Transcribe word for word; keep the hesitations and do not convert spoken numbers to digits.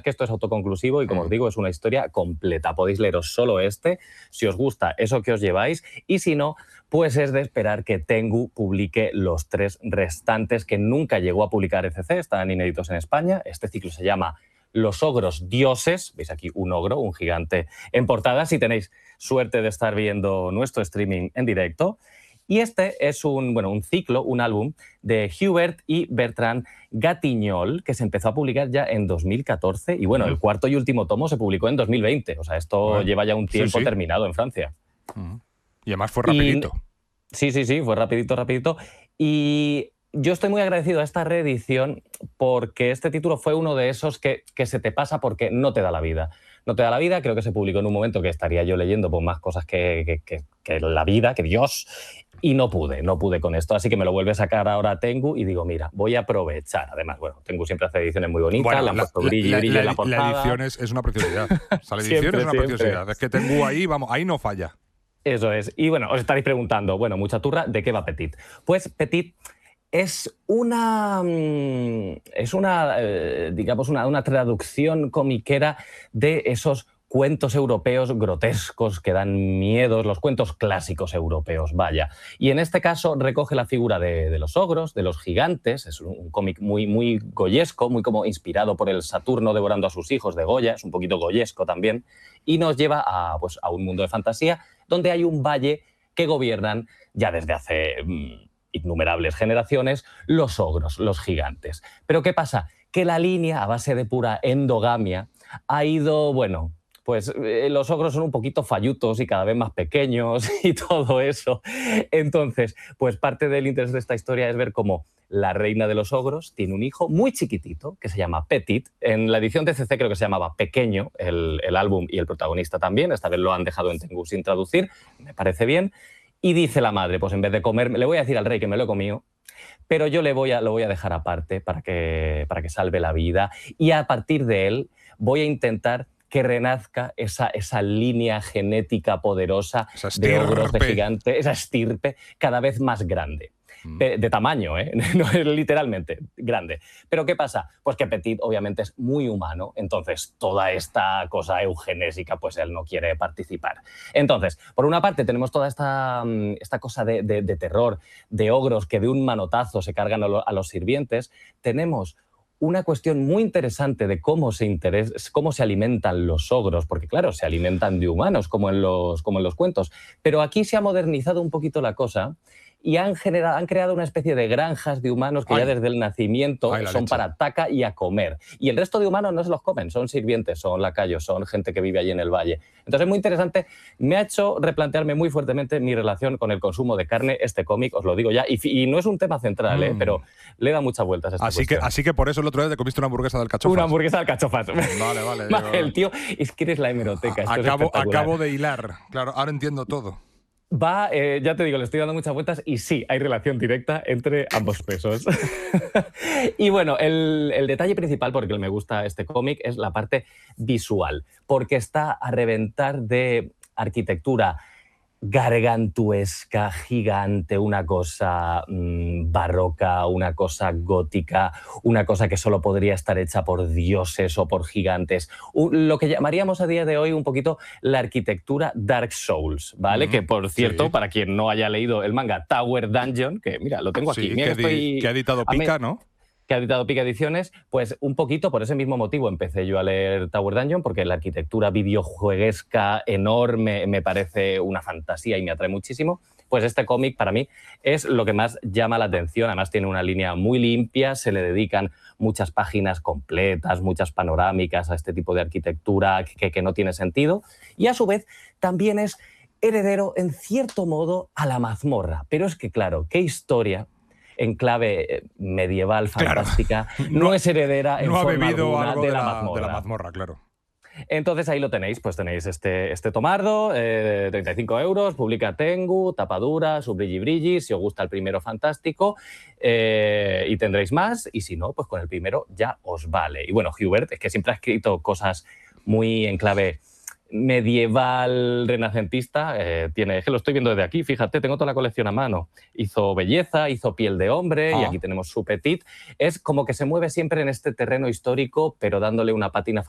que esto es autoconclusivo y, como Mm. os digo, es una historia completa. Podéis leeros solo este, si os gusta eso que os lleváis, y si no, pues es de esperar que Tengu publique los tres restantes que nunca llegó a publicar E C C, están inéditos en España. Este ciclo se llama Los ogros dioses. Veis aquí un ogro, un gigante en portada, si tenéis suerte de estar viendo nuestro streaming en directo. Y este es un, bueno, un ciclo, un álbum de Hubert y Bertrand Gatignol, que se empezó a publicar ya en dos mil catorce. Y bueno, Mm. el cuarto y último tomo se publicó en dos mil veinte. O sea, esto Bueno, lleva ya un sí, tiempo sí. terminado en Francia. Mm. Y además fue Y- rapidito. Sí, sí, sí, fue rapidito, rapidito. Y yo estoy muy agradecido a esta reedición porque este título fue uno de esos que, que se te pasa porque no te da la vida. No te da la vida, creo que se publicó en un momento que estaría yo leyendo pues, más cosas que, que, que, que la vida, que Dios, y no pude, no pude con esto. Así que me lo vuelve a sacar ahora Tengu y digo, mira, voy a aprovechar. Además, bueno, Tengu siempre hace ediciones muy bonitas, Bueno, le han la, puesto la- brillo y la- brillo la- en la la portada. edición es, es una preciosidad. O sea, la edición Siempre, es una siempre. preciosidad. Es que Tengu ahí, vamos, ahí no falla. Eso es. Y bueno, os estaréis preguntando, bueno, mucha turra, ¿de qué va Petit? Pues Petit es una, mm, es una eh, digamos, una, una traducción comiquera de esos cuentos europeos grotescos que dan miedos, los cuentos clásicos europeos, vaya. Y en este caso recoge la figura de, de los ogros, de los gigantes, es un, un cómic muy, muy goyesco, muy como inspirado por el Saturno devorando a sus hijos de Goya, es un poquito goyesco también, y nos lleva a, pues, a un mundo de fantasía donde hay un valle que gobiernan ya desde hace mmm, innumerables generaciones los ogros, los gigantes. Pero ¿qué pasa? Que la línea, a base de pura endogamia, ha ido, bueno, pues eh, los ogros son un poquito fallutos y cada vez más pequeños y todo eso. Entonces, pues parte del interés de esta historia es ver cómo la reina de los ogros tiene un hijo muy chiquitito que se llama Petit. En la edición de C C creo que se llamaba Pequeño, el, el álbum y el protagonista también. Esta vez lo han dejado en Tengu sin traducir, me parece bien. Y dice la madre, pues en vez de comer, le voy a decir al rey que me lo he comido, pero yo le voy a, lo voy a dejar aparte para que, para que salve la vida. Y a partir de él voy a intentar que renazca esa, esa línea genética poderosa de ogros, de gigantes, esa estirpe cada vez más grande. De, de tamaño, ¿eh? No es literalmente grande. Pero ¿qué pasa? Pues que Petit obviamente es muy humano, entonces toda esta cosa eugenésica, pues él no quiere participar. Entonces, por una parte tenemos toda esta, esta cosa de, de, de terror, de ogros que de un manotazo se cargan a, lo, a los sirvientes. Tenemos una cuestión muy interesante de cómo se, interes, cómo se alimentan los ogros, porque claro, se alimentan de humanos como en los, como en los cuentos, pero aquí se ha modernizado un poquito la cosa y han, generado, han creado una especie de granjas de humanos que Ay. ya desde el nacimiento Ay, son leche. para taca y a comer. Y el resto de humanos no se los comen, son sirvientes, son lacayos, son gente que vive allí en el valle. Entonces es muy interesante, me ha hecho replantearme muy fuertemente mi relación con el consumo de carne, este cómic, os lo digo ya, y, y no es un tema central, mm. ¿eh? Pero le da muchas vueltas a esta así que, así que por eso el otro día te comiste una hamburguesa del cachofas. Una hamburguesa del cachofas. Vale, vale. Digo, el tío, es que eres la hemeroteca. Esto acabo, acabo de hilar, claro, ahora entiendo todo. Va, eh, ya te digo, le estoy dando muchas vueltas y sí, hay relación directa entre ambos pesos. Y bueno, el, el detalle principal por el que me gusta este cómic es la parte visual, porque está a reventar de arquitectura gargantuesca, gigante, una cosa mmm, barroca, una cosa gótica, una cosa que solo podría estar hecha por dioses o por gigantes. Un, lo que llamaríamos a día de hoy un poquito la arquitectura Dark Souls, ¿vale? Mm, que por cierto, sí. para quien no haya leído el manga Tower Dungeon, que mira, lo tengo aquí. Sí, mira que, que, estoy, que ha editado Pika, ¿no? que ha editado Pika Ediciones, pues un poquito por ese mismo motivo empecé yo a leer Tower Dungeon, porque la arquitectura videojueguesca enorme me parece una fantasía y me atrae muchísimo. Pues este cómic para mí es lo que más llama la atención. Además tiene una línea muy limpia, se le dedican muchas páginas completas, muchas panorámicas a este tipo de arquitectura que, que no tiene sentido. Y a su vez también es heredero, en cierto modo, a la mazmorra. Pero es que, claro, qué historia en clave medieval, fantástica, claro. no, no es heredera en no forma ha bebido alguna algo de, de, la, la, mazmorra. de la mazmorra, claro. Entonces ahí lo tenéis, pues tenéis este, este tomardo, eh, treinta y cinco euros, publica Tengu, tapadura, su brilli brilli, si os gusta el primero, fantástico, eh, y tendréis más, y si no, pues con el primero ya os vale. Y bueno, Hubert es que siempre ha escrito cosas muy en clave medieval, renacentista, eh, tiene, es que lo estoy viendo desde aquí, fíjate, tengo toda la colección a mano. Hizo belleza, hizo piel de hombre, ah. y aquí tenemos su Petit. Es como que se mueve siempre en este terreno histórico, pero dándole una pátina